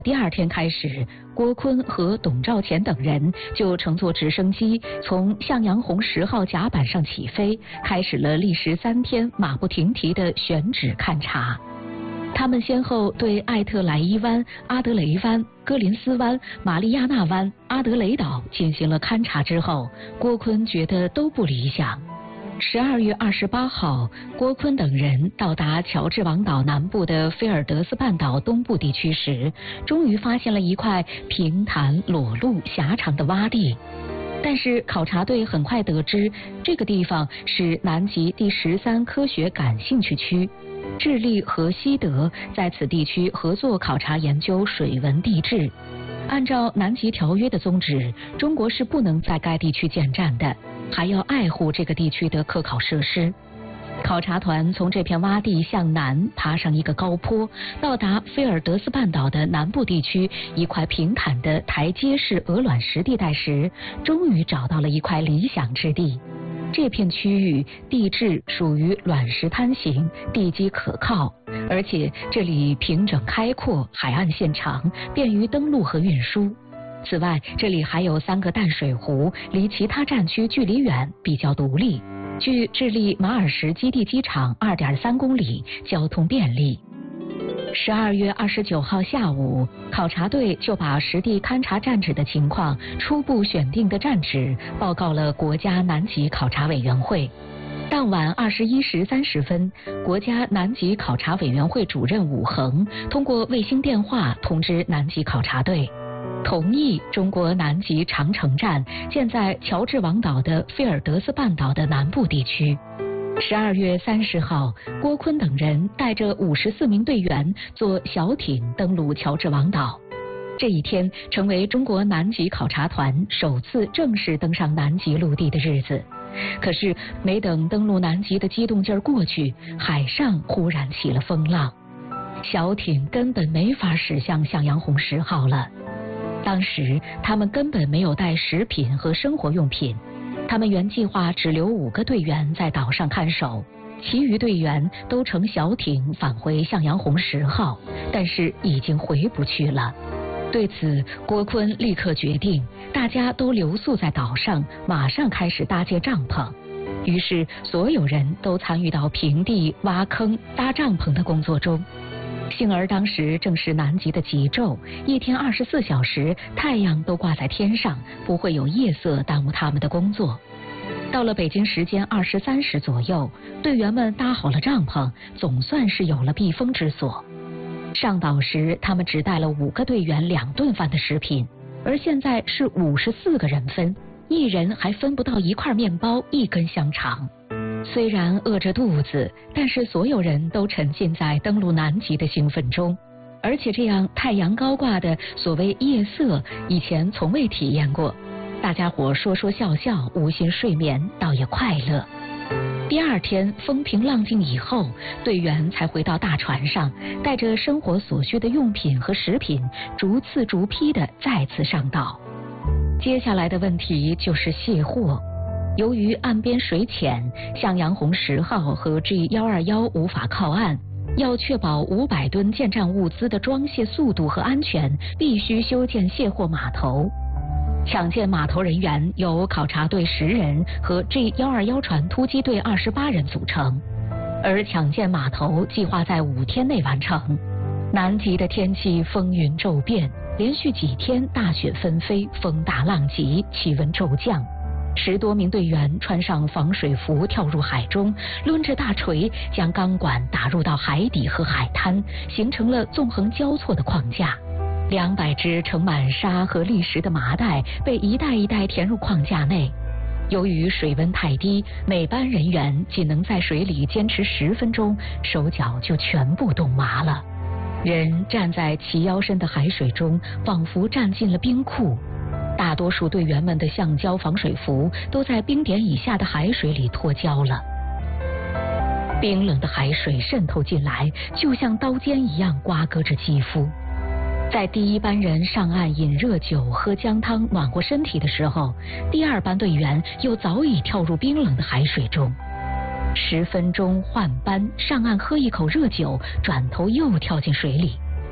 第二天开始，郭坤和董兆乾等人就乘坐直升机从向阳红10号甲板上起飞，开始了历时3天马不停蹄的选址勘察。他们先后对艾特莱伊湾、阿德雷湾、戈林斯湾、玛丽亚纳湾、阿德雷岛进行了勘察之后，郭坤觉得都不理想。12月28号，郭坤等人到达乔治王岛南部的菲尔德斯半岛东部地区时，终于发现了一块平坦、裸露、狭长的洼地。但是考察队很快得知，这个地方是南极第13科学感兴趣区，智利和西德在此地区合作考察研究水文地质。按照南极条约的宗旨，中国是不能在该地区建站的，还要爱护这个地区的科考设施。考察团从这片洼地向南爬上一个高坡，到达菲尔德斯半岛的南部地区一块平坦的台阶式鹅卵石地带时，终于找到了一块理想之地。这片区域地质属于卵石滩型，地基可靠，而且这里平整开阔，海岸线长，便于登陆和运输。此外，这里还有3个淡水湖，离其他战区距离远，比较独立，距智利马尔什基地机场2.3公里，交通便利。12月29号下午，考察队就把实地勘察站址的情况、初步选定的站址报告了国家南极考察委员会。当晚21时30分，国家南极考察委员会主任武恒通过卫星电话通知南极考察队，同意中国南极长城站建在乔治王岛的菲尔德斯半岛的南部地区。12月30号，郭坤等人带着54名队员坐小艇登陆乔治王岛。这一天成为中国南极考察团首次正式登上南极陆地的日子。可是没等登陆南极的激动劲儿过去，海上忽然起了风浪，小艇根本没法驶向向阳红10号了。当时他们根本没有带食品和生活用品，他们原计划只留5个队员在岛上看守，其余队员都乘小艇返回向阳红10号，但是已经回不去了。对此，郭坤立刻决定，大家都留宿在岛上，马上开始搭建帐篷。于是，所有人都参与到平地、挖坑、搭帐篷的工作中。幸而当时正是南极的极昼，一天24小时，太阳都挂在天上，不会有夜色耽误他们的工作。到了北京时间23时左右，队员们搭好了帐篷，总算是有了避风之所。上岛时，他们只带了5个队员2顿饭的食品，而现在是54个人分，一人还分不到1块面包、1根香肠。虽然饿着肚子，但是所有人都沉浸在登陆南极的兴奋中，而且这样太阳高挂的所谓夜色，以前从未体验过。大家伙说说笑笑，无心睡眠，倒也快乐。第2天风平浪静以后，队员才回到大船上，带着生活所需的用品和食品，逐次逐批的再次上岛。接下来的问题就是卸货。由于岸边水浅，向阳红10号和 G121无法靠岸，要确保500吨建站物资的装卸速度和安全，必须修建卸货码头。抢建码头人员由考察队10人和 G121船突击队28人组成，而抢建码头计划在5天内完成。南极的天气风云骤变，连续几天大雪纷飞，风大浪急，气温骤降。10多名队员穿上防水服跳入海中，抡着大锤将钢管打入到海底和海滩，形成了纵横交错的框架。200只盛满沙和砾石的麻袋被一袋一袋填入框架内。由于水温太低，每班人员仅能在水里坚持10分钟，手脚就全部冻麻了。人站在齐腰深的海水中，仿佛站进了冰库。大多数队员们的橡胶防水服都在冰点以下的海水里脱胶了。冰冷的海水渗透进来，就像刀尖一样刮割着肌肤。在第1班人上岸饮热酒、喝姜汤暖和身体的时候，第2班队员又早已跳入冰冷的海水中。10分钟换班，上岸喝一口热酒，转头又跳进水里。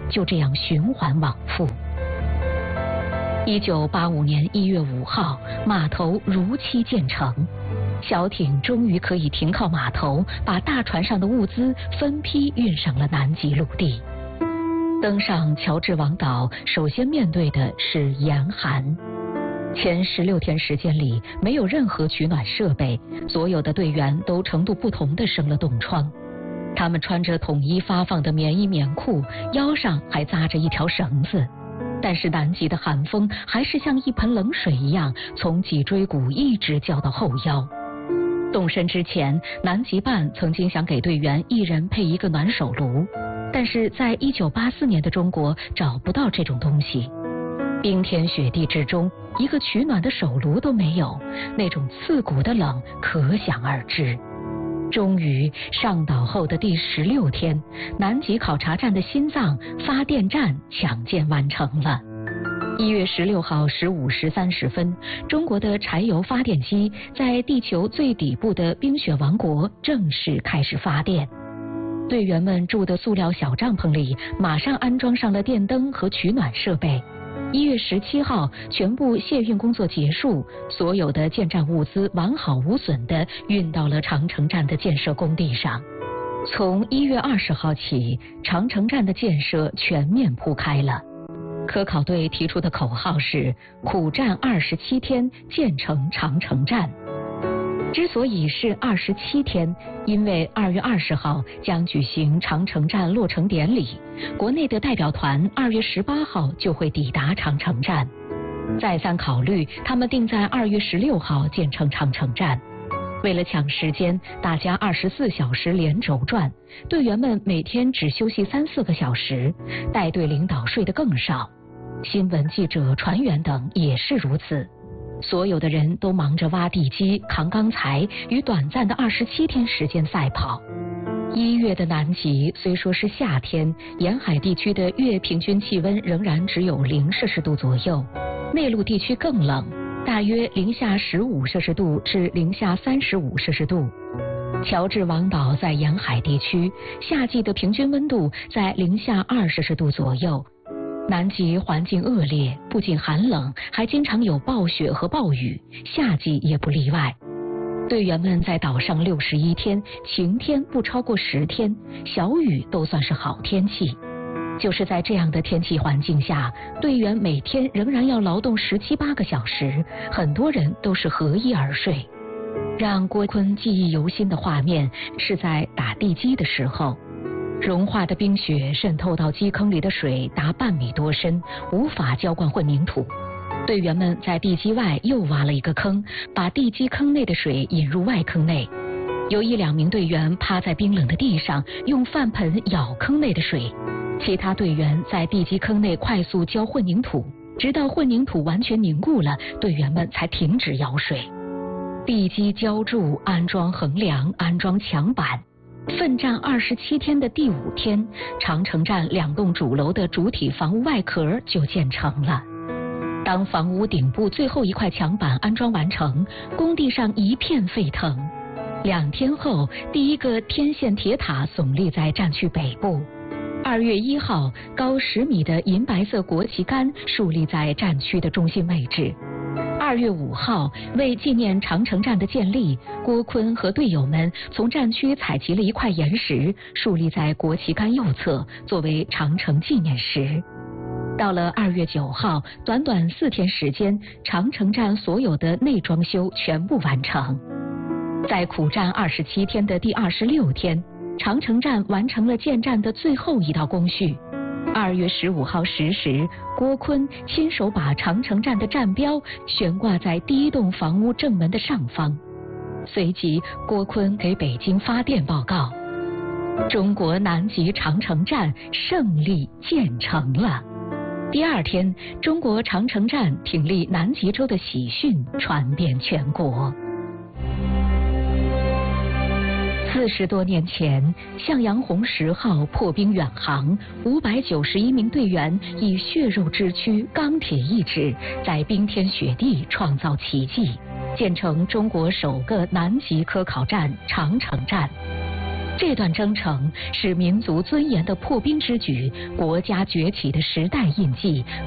就这样循环往复。1985年1月5号，码头如期建成，小艇终于可以停靠码头，把大船上的物资分批运上了南极陆地。登上乔治王岛，首先面对的是严寒。前16天时间里，没有任何取暖设备，所有的队员都程度不同地生了冻疮。他们穿着统一发放的棉衣棉裤，腰上还扎着一条绳子。但是南极的寒风还是像一盆冷水一样，从脊椎骨一直浇到后腰。动身之前，南极办曾经想给队员一人配一个暖手炉，但是在1984年的中国找不到这种东西。冰天雪地之中，一个取暖的手炉都没有，那种刺骨的冷可想而知。终于上岛后的第16天，南极考察站的心脏发电站抢建完成了。1月16号15时30分，中国的柴油发电机在地球最底部的冰雪王国正式开始发电。队员们住的塑料小帐篷里马上安装上了电灯和取暖设备。1月17号，全部卸运工作结束，所有的建站物资完好无损地运到了长城站的建设工地上。从1月20号起，长城站的建设全面铺开了。科考队提出的口号是“苦战27天，建成长城站”。之所以是27天，因为2月20号将举行长城站落成典礼，国内的代表团2月18号就会抵达长城站。再三考虑，他们定在2月16号建成长城站。为了抢时间，大家24小时连轴转，队员们每天只休息3-4个小时，带队领导睡得更少。新闻记者、船员等也是如此。所有的人都忙着挖地基、扛钢材，与短暂的27天时间赛跑。1月的南极虽说是夏天，沿海地区的月平均气温仍然只有0摄氏度左右，内陆地区更冷，大约-15摄氏度至-35摄氏度。乔治王岛在沿海地区，夏季的平均温度在-2摄氏度左右。南极环境恶劣，不仅寒冷，还经常有暴雪和暴雨，夏季也不例外。队员们在岛上61天，晴天不超过10天，小雨都算是好天气。就是在这样的天气环境下，队员每天仍然要劳动17-18个小时，很多人都是合衣而睡。让郭坤记忆犹新的画面是在打地基的时候。融化的冰雪渗透到基坑里的水达半米多深，无法浇灌混凝土。队员们在地基外又挖了一个坑，把地基坑内的水引入外坑内。有1-2名队员趴在冰冷的地上，用饭盆舀坑内的水。其他队员在地基坑内快速浇混凝土，直到混凝土完全凝固了，队员们才停止舀水。地基浇筑、安装横梁、安装墙板。奋战27天的第5天，长城站2栋主楼的主体房屋外壳就建成了。当房屋顶部最后一块墙板安装完成，工地上一片沸腾。2天后，第一个天线铁塔耸立在站区北部。2月1号，高10米的银白色国旗杆竖立在站区的中心位置。2月5号，为纪念长城站的建立，郭坤和队友们从站区采集了一块岩石，竖立在国旗杆右侧，作为长城纪念石。到了2月9号，短短4天时间，长城站所有的内装修全部完成。在苦战27天的第26天，长城站完成了建站的最后一道工序。2月15号10时，郭坤亲手把长城站的站标悬挂在第1栋房屋正门的上方。随即，郭坤给北京发电报告：中国南极长城站胜利建成了。第2天，中国长城站挺立南极洲的喜讯传遍全国。40多年前，向阳红10号破冰远航，591名队员以血肉之躯、钢铁意志，在冰天雪地创造奇迹，建成中国首个南极科考站长城站。 这段征程是民族尊严的破冰之举，国家崛起的时代印记，